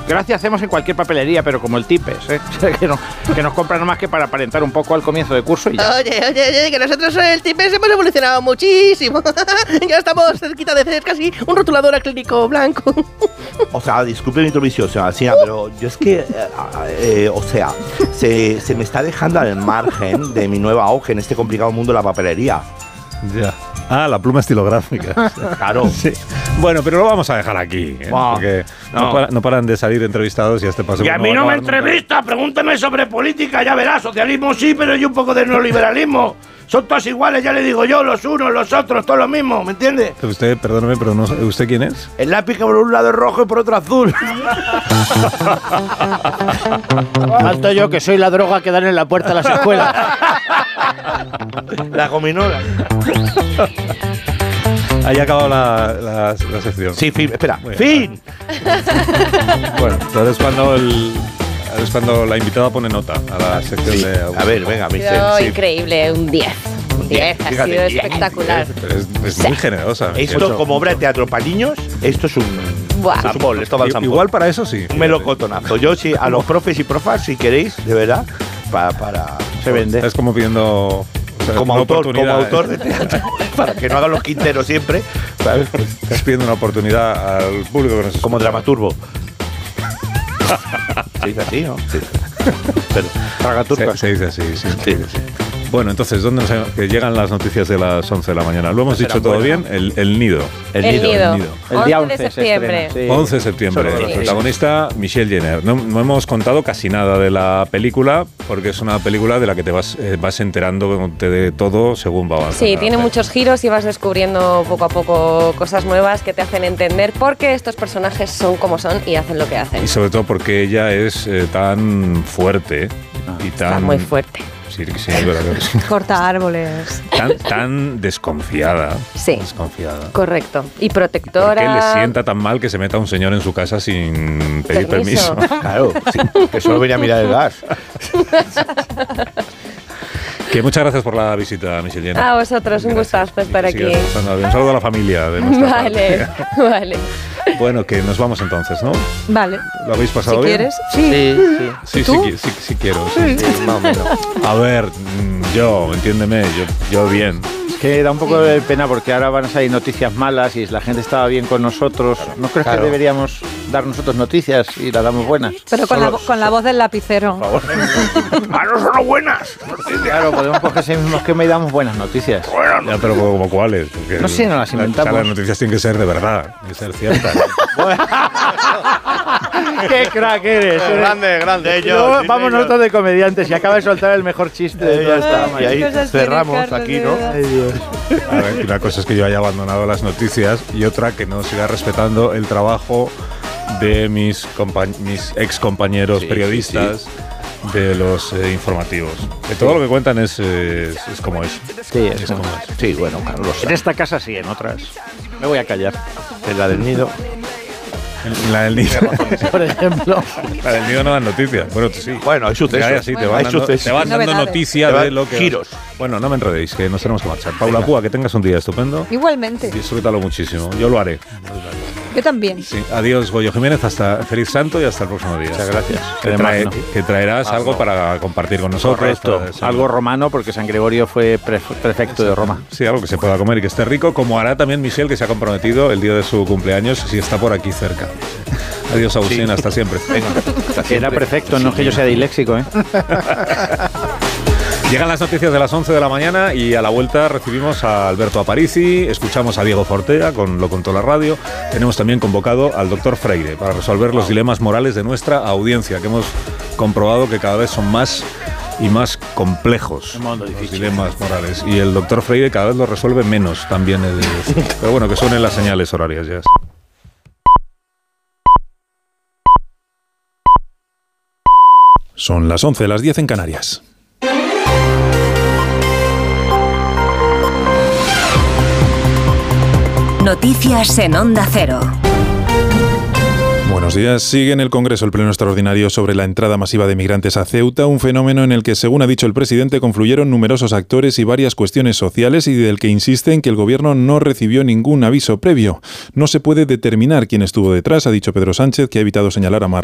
Gracias hacemos en cualquier papelería, pero como el Tipes, ¿eh? que nos compran nomás que para aparentar un poco al comienzo de curso y ya. Oye, que nosotros en el Tipes hemos evolucionado muchísimo. Ya estamos cerquita de ser casi un rotulador acrílico blanco. O sea, disculpe mi intromisión, señora Alsina, pero yo es que, se me está dejando al margen de mi nueva auge en este complicado mundo de la papelería. Ya. Ah, la pluma estilográfica. Claro. Sí. Bueno, pero lo vamos a dejar aquí, porque no paran de salir entrevistados y a este paso. Y a mí no me entrevista, pregúntame sobre política, ya verás, socialismo sí, pero hay un poco de neoliberalismo. Son todos iguales, ya le digo yo, los unos, los otros, todo lo mismo, ¿me entiende? Usted, perdóneme, pero no, ¿usted quién es? El lápiz que por un lado es rojo y por otro azul. Falto yo, que soy la droga que dan en la puerta de las escuelas. La gominola. Ahí ha acabado la sección. Sí, fin, espera. ¡Fin! Bueno, entonces es cuando la invitada pone nota a la sección de Agustín. A ver, venga, Michelle. Sí. Increíble, un 10. Un 10, ha sido espectacular. Es muy generosa. Esto, como obra de teatro para niños, esto es un... Sampol, esto va al sampol. Igual para eso sí. Un melocotonazo. Yo sí, a los profes y profas, si queréis, de verdad, para se vende. Es como pidiendo... como autor de teatro, para que no hagan los quinteros siempre, ¿sabes? Estás pidiendo una oportunidad al público que nos como dramaturgo. Se dice así, ¿no? Sí. Pero dramaturgo. Se dice así, sí. Bueno, entonces, ¿dónde que llegan las noticias de las 11 de la mañana? ¿Lo hemos dicho todo bien? El nido. El nido. El día 11 de septiembre. Sí. 11 de septiembre. Sí. La protagonista, Michelle Jenner. No hemos contado casi nada de la película, porque es una película de la que te vas enterando de todo según va avanzando. Sí, tiene muchos giros y vas descubriendo poco a poco cosas nuevas que te hacen entender por qué estos personajes son como son y hacen lo que hacen. Y sobre todo porque ella es tan fuerte y tan... Está muy fuerte. Sí, verdad que sí. Corta árboles. Tan desconfiada. Sí. Desconfiada. Correcto. Y protectora. ¿Por qué le sienta tan mal que se meta un señor en su casa sin pedir permiso? Claro, sí, que solo venía a mirar el gas. Que muchas gracias por la visita, Michelle Jenner. A vosotros, un gustazo estar aquí. Un saludo a la familia de nuestra parte. Vale. Bueno, que nos vamos entonces, ¿no? Vale. ¿Lo habéis pasado bien? ¿Quieres? Sí. Sí, quiero. Sí, más o menos. A ver, entiéndeme, yo bien. Que da un poco de pena porque ahora van a salir noticias malas y la gente estaba bien con nosotros. ¿No crees que deberíamos dar nosotros noticias y las damos buenas? Pero con la voz del lapicero. ¡Ah, no son buenas! Claro, podemos coger ese mismo esquema y damos buenas noticias. Ya, pero ¿como cuáles? Porque no sé, no las inventamos. Las noticias tienen que ser de verdad, tienen que ser ciertas. ¡Qué crack eres! Grande. Vamos nosotros de comediantes y acaba de soltar el mejor chiste. Ya está. Y ahí cerramos aquí, ¿no? Ay, Dios. A ver, una cosa es que yo haya abandonado las noticias y otra que no siga respetando el trabajo de mis ex compañeros periodistas de los informativos. Que todo lo que cuentan es como es. Sí, es como es. Sí, bueno, Carlos. En esta casa sí, en otras. Me voy a callar. En la del nido. En la del nido. Por ejemplo. La del nido no dan noticias. Bueno, sí. Bueno, hay sucesos. Sí, te van dando noticias de lo que... Giros. Bueno, no me enredéis, que nos tenemos que marchar. Paula Púa, que tengas un día estupendo. Igualmente. Disfrútalo muchísimo. Yo lo haré. Yo también. Sí. Adiós, Goyo Jiménez. Feliz Santo y hasta el próximo día. Muchas gracias. Que traerás algo para compartir con nosotros. Algo romano, porque San Gregorio fue prefecto de Roma. Sí, algo que se pueda comer y que esté rico, como hará también Michelle, que se ha comprometido el día de su cumpleaños, si está por aquí cerca. Adiós, Agustín, hasta siempre. Venga, hasta siempre. Era perfecto, no es que yo sea disléxico, ¿eh? Llegan las noticias de las 11 de la mañana y a la vuelta recibimos a Alberto Aparici, escuchamos a Diego Fortea, Lo Contó la Radio. Tenemos también convocado al doctor Freire para resolver los dilemas morales de nuestra audiencia, que hemos comprobado que cada vez son más y más complejos los dilemas morales. Y el doctor Freire cada vez los resuelve menos también. Pero bueno, que suenen las señales horarias ya. Son las 11, las 10 en Canarias. Noticias en Onda Cero. Buenos días. Sigue en el Congreso el pleno extraordinario sobre la entrada masiva de migrantes a Ceuta, un fenómeno en el que, según ha dicho el presidente, confluyeron numerosos actores y varias cuestiones sociales y del que insiste en que el gobierno no recibió ningún aviso previo. No se puede determinar quién estuvo detrás, ha dicho Pedro Sánchez, que ha evitado señalar a